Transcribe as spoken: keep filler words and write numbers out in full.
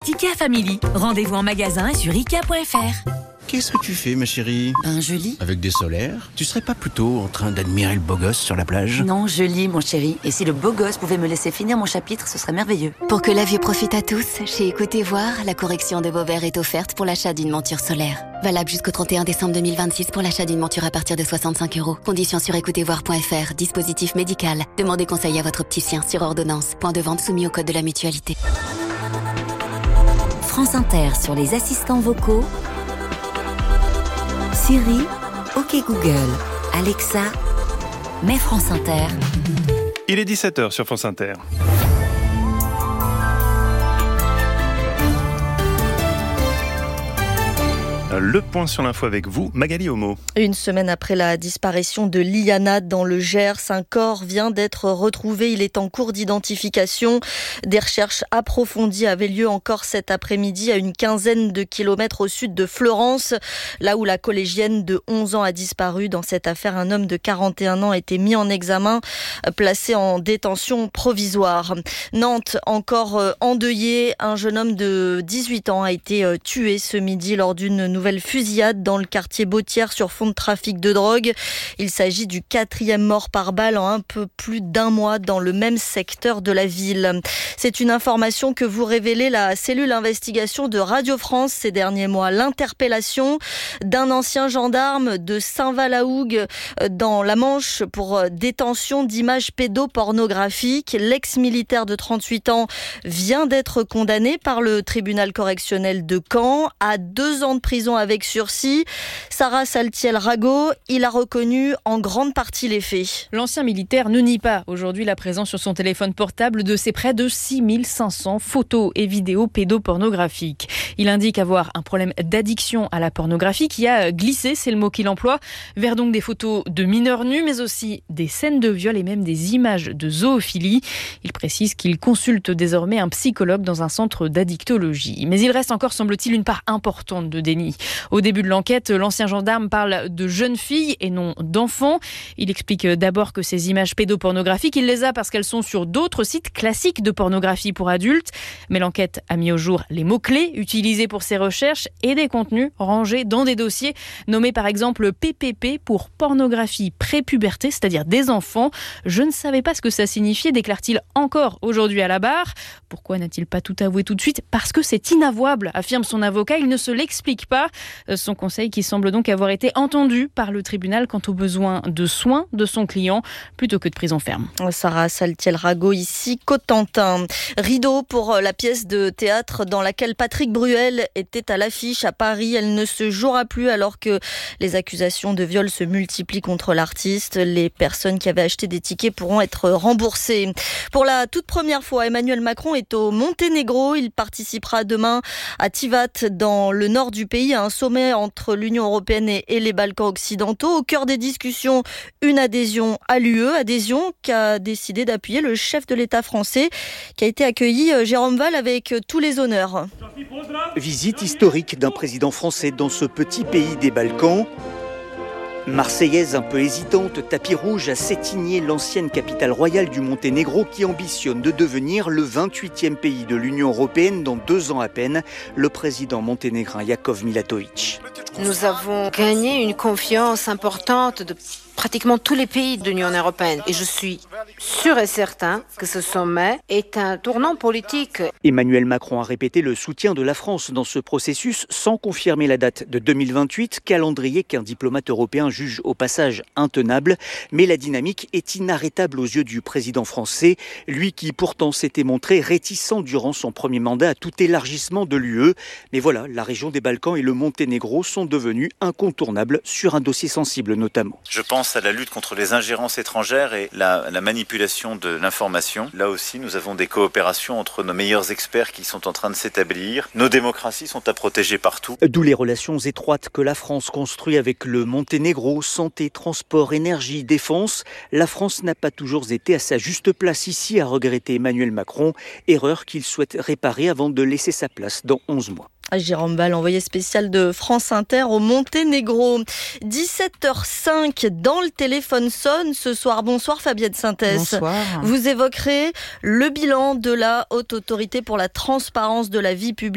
avec IKEA Family. Rendez-vous en magasin et sur ikea point f r. Qu'est-ce que tu fais, ma chérie? Ben, je lis. Avec des solaires? Tu serais pas plutôt en train d'admirer le beau gosse sur la plage? Non, je lis, mon chéri. Et si le beau gosse pouvait me laisser finir mon chapitre, ce serait merveilleux. Pour que la vue profite à tous, chez Écoutez Voir, la correction de vos verres est offerte pour l'achat d'une monture solaire. Valable jusqu'au trente et un décembre deux mille vingt-six pour l'achat d'une monture à partir de soixante-cinq euros. Conditions sur écoutez voir point f r. Dispositif médical. Demandez conseil à votre opticien sur ordonnance. Point de vente soumis au code de la mutualité. France Inter sur les assistants vocaux. Siri, OK Google, Alexa, mets France Inter. Il est dix-sept heures sur France Inter. Le point sur l'info avec vous, Magali Homo. Une semaine après la disparition de Liana dans le Gers, un corps vient d'être retrouvé. Il est en cours d'identification. Des recherches approfondies avaient lieu encore cet après-midi à une quinzaine de kilomètres au sud de Fleurance, là où la collégienne de onze ans a disparu. Dans cette affaire, un homme de quarante et un ans a été mis en examen, placé en détention provisoire. Nantes, encore endeuillé, un jeune homme de dix-huit ans a été tué ce midi lors d'une nouvelle fusillade dans le quartier Bautière sur fond de trafic de drogue. Il s'agit du quatrième mort par balle en un peu plus d'un mois dans le même secteur de la ville. C'est une information que vous révélez la cellule investigation de Radio France ces derniers mois. L'interpellation d'un ancien gendarme de Saint-Val-la-Hougue dans la Manche pour détention d'images pédopornographiques. L'ex-militaire de trente-huit ans vient d'être condamné par le tribunal correctionnel de Caen à deux ans de prison avec sursis. Sarah Saltiel-Rago, il a reconnu en grande partie les faits. L'ancien militaire ne nie pas aujourd'hui la présence sur son téléphone portable de ses près de six mille cinq cents photos et vidéos pédopornographiques. Il indique avoir un problème d'addiction à la pornographie qui a glissé, c'est le mot qu'il emploie, vers donc des photos de mineurs nus, mais aussi des scènes de viol et même des images de zoophilie. Il précise qu'il consulte désormais un psychologue dans un centre d'addictologie. Mais il reste encore, semble-t-il, une part importante de déni. Au début de l'enquête, l'ancien gendarme parle de jeunes filles et non d'enfants. Il explique d'abord que ces images pédopornographiques, il les a parce qu'elles sont sur d'autres sites classiques de pornographie pour adultes. Mais l'enquête a mis au jour les mots-clés utilisés pour ces recherches et des contenus rangés dans des dossiers nommés par exemple P P P pour pornographie pré-puberté, c'est-à-dire des enfants. Je ne savais pas ce que ça signifiait, déclare-t-il encore aujourd'hui à la barre. Pourquoi n'a-t-il pas tout avoué tout de suite? Parce que c'est inavouable, affirme son avocat. Il ne se l'explique pas. Son conseil qui semble donc avoir été entendu par le tribunal quant aux besoins de soins de son client plutôt que de prison ferme. Sarah Saltiel-Rago ici, Cotentin. Rideau pour la pièce de théâtre dans laquelle Patrick Bruel était à l'affiche à Paris. Elle ne se jouera plus alors que les accusations de viol se multiplient contre l'artiste. Les personnes qui avaient acheté des tickets pourront être remboursées. Pour la toute première fois, Emmanuel Macron est au Monténégro. Il participera demain à Tivat dans le nord du pays à un sommet entre l'Union européenne et les Balkans occidentaux. Au cœur des discussions, une adhésion à l'U E, adhésion qu'a décidé d'appuyer le chef de l'État français qui a été accueilli, Jérôme Valls, avec tous les honneurs. Visite historique d'un président français dans ce petit pays des Balkans. Marseillaise un peu hésitante, tapis rouge à Cetinje, l'ancienne capitale royale du Monténégro qui ambitionne de devenir le vingt-huitième pays de l'Union européenne dans deux ans à peine, le président monténégrin Jakov Milatović. Nous avons gagné une confiance importante de pratiquement tous les pays de l'Union européenne. Et je suis sûr et certain que ce sommet est un tournant politique. Emmanuel Macron a répété le soutien de la France dans ce processus sans confirmer la date de deux mille vingt-huit, calendrier qu'un diplomate européen juge au passage intenable. Mais la dynamique est inarrêtable aux yeux du président français, lui qui pourtant s'était montré réticent durant son premier mandat à tout élargissement de l'U E. Mais voilà, la région des Balkans et le Monténégro sont devenus incontournables sur un dossier sensible notamment. Je pense à la lutte contre les ingérences étrangères et la, la manipulation de l'information. Là aussi, nous avons des coopérations entre nos meilleurs experts qui sont en train de s'établir. Nos démocraties sont à protéger partout. D'où les relations étroites que la France construit avec le Monténégro, santé, transport, énergie, défense. La France n'a pas toujours été à sa juste place ici, a regretté Emmanuel Macron. Erreur qu'il souhaite réparer avant de laisser sa place dans onze mois. Jérôme Valls, envoyé spécial de France Inter au Monténégro. dix-sept heures cinq, dans le téléphone sonne ce soir. Bonsoir Fabienne Synthès. Bonsoir. Vous évoquerez le bilan de la Haute Autorité pour la transparence de la vie publique.